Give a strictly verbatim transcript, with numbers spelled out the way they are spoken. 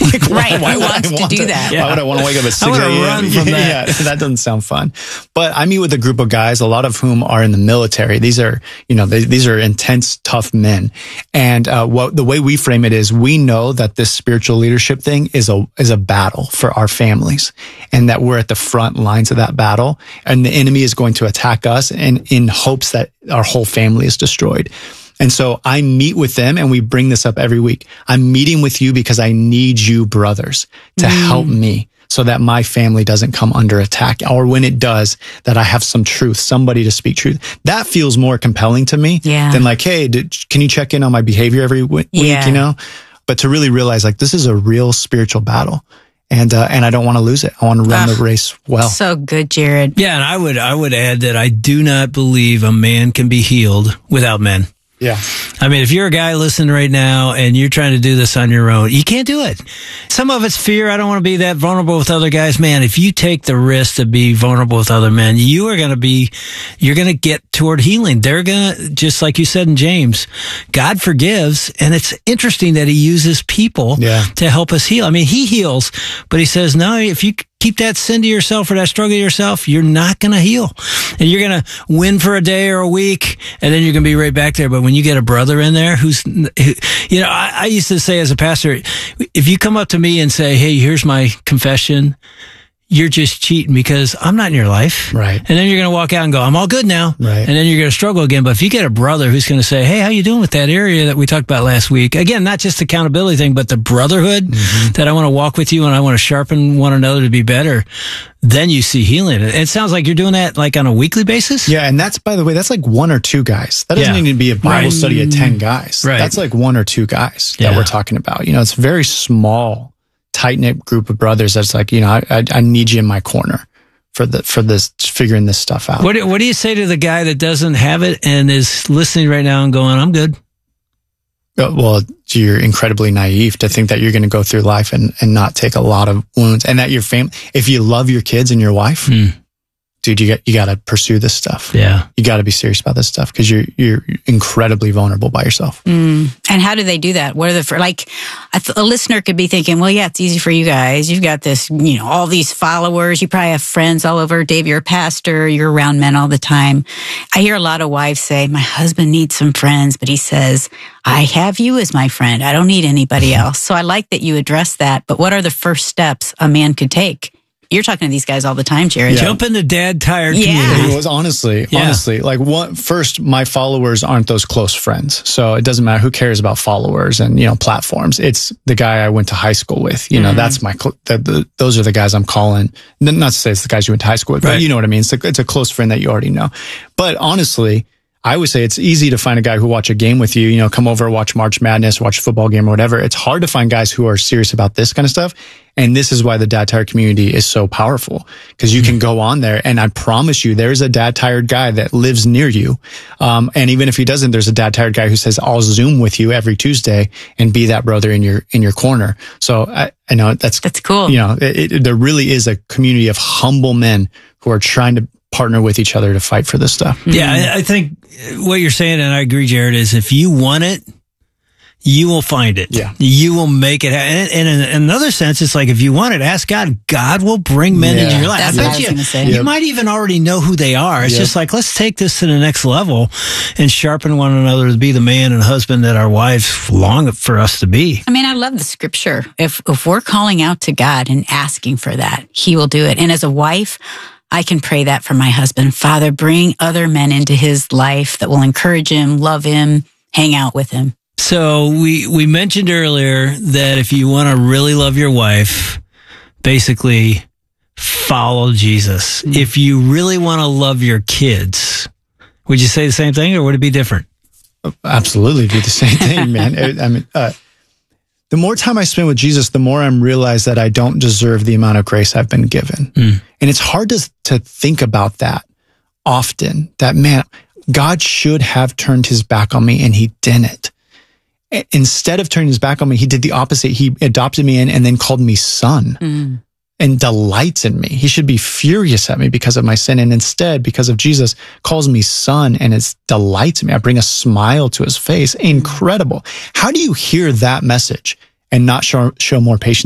Like, why, right. why Who would wants I to want do that? Yeah. Why would I want to wake up at six I want to a.m.? run from yeah, that. Yeah, that doesn't sound fun. But I meet with a group of guys, a lot of whom are in the military. These are, you know, they, these are intense, tough men. And uh, what the way we frame it is, we know that this spiritual leadership thing is a is a battle for our families, and that we're at the front lines of that battle, and the enemy is going to attack us, and in hopes that our whole family is destroyed. And so I meet with them, and we bring this up every week. I'm meeting with you because I need you, brothers, to mm. help me, so that my family doesn't come under attack, or when it does, that I have some truth, somebody to speak truth. That feels more compelling to me yeah. than like, hey, did, can you check in on my behavior every week, yeah. you know? But to really realize, like, this is a real spiritual battle. And, uh, and I don't want to lose it. I want to run uh, the race well. So good, Jared. Yeah. And I would, I would add that I do not believe a man can be healed without men. Yeah. I mean, if you're a guy listening right now and you're trying to do this on your own, you can't do it. Some of it's fear. I don't want to be that vulnerable with other guys. Man, if you take the risk to be vulnerable with other men, you are going to be, you're going to get toward healing. They're going to, just like you said in James, God forgives. And it's interesting that he uses people yeah. to help us heal. I mean, he heals, but he says, no, if you keep that sin to yourself or that struggle to yourself, you're not going to heal. And you're going to win for a day or a week, and then you're going to be right back there. But when you get a brother in there who's, who, you know, I, I used to say as a pastor, if you come up to me and say, hey, here's my confession, you're just cheating because I'm not in your life. Right. And then you're going to walk out and go, I'm all good now. Right. And then you're going to struggle again. But if you get a brother who's going to say, hey, how you doing with that area that we talked about last week? Again, not just the accountability thing, but the brotherhood mm-hmm. that I want to walk with you and I want to sharpen one another to be better. Then you see healing. It sounds like you're doing that like on a weekly basis. Yeah. And that's, by the way, that's like one or two guys. That doesn't yeah. need to be a Bible right. study of ten guys. Right. That's like one or two guys yeah. that we're talking about. You know, it's very small, tight-knit group of brothers that's like, you know, I, I, I need you in my corner for the for this figuring this stuff out. What do, what do you say to the guy that doesn't have it and is listening right now and going, I'm good? Uh, well, you're incredibly naive to think that you're going to go through life and, and not take a lot of wounds, and that your family, if you love your kids and your wife, mm. dude, you got you got to pursue this stuff. Yeah, you got to be serious about this stuff because you're you're incredibly vulnerable by yourself. Mm. And how do they do that? What are the for like a, th- a listener could be thinking, well, yeah, it's easy for you guys. You've got this, you know, all these followers. You probably have friends all over. Dave, you're a pastor. You're around men all the time. I hear a lot of wives say, my husband needs some friends, but he says, I have you as my friend. I don't need anybody else. So I like that you address that. But what are the first steps a man could take? You're talking to these guys all the time, Jared. Yeah. Jump in the dad tired yeah. community. It was honestly, yeah. honestly, like one, first, my followers aren't those close friends. So it doesn't matter who cares about followers and, you know, platforms. It's the guy I went to high school with. You know, mm-hmm. that's my, the, the, those are the guys I'm calling. Not to say it's the guys you went to high school with, right. but you know what I mean? It's a, it's a close friend that you already know. But honestly, I would say it's easy to find a guy who watch a game with you, you know, come over, watch March Madness, watch a football game or whatever. It's hard to find guys who are serious about this kind of stuff. And this is why the dad tired community is so powerful, because you can go on there and I promise you there's a dad tired guy that lives near you. Um, and even if he doesn't, there's a dad tired guy who says, I'll Zoom with you every Tuesday and be that brother in your, in your corner. So I, I know that's, that's cool. You know, it, it, there really is a community of humble men who are trying to partner with each other to fight for this stuff. Yeah, I, I think what you're saying, and I agree, Jared, is if you want it, you will find it. Yeah. You will make it. And, and in another sense, it's like if you want it, ask God. God will bring men yeah. into your life. That's I what bet I was you, gonna say. you Yep. might even already know who they are. It's Yep. just like, let's take this to the next level and sharpen one another to be the man and husband that our wives long for us to be. I mean, I love the scripture. If if we're calling out to God and asking for that, he will do it. And as a wife, I can pray that for my husband. Father, bring other men into his life that will encourage him, love him, hang out with him. So we, we mentioned earlier that if you want to really love your wife, basically follow Jesus. Mm-hmm. If you really want to love your kids, would you say the same thing or would it be different? Absolutely do the same thing, man. I mean, uh, the more time I spend with Jesus, the more I'm realized that I don't deserve the amount of grace I've been given. Mm. And it's hard to, to think about that often, that, man, God should have turned his back on me and he didn't. Instead of turning his back on me, he did the opposite. He adopted me in and then called me son mm. and delights in me. He should be furious at me because of my sin. And instead, because of Jesus, calls me son and it delights me. I bring a smile to his face. Incredible. How do you hear that message and not show, show more patience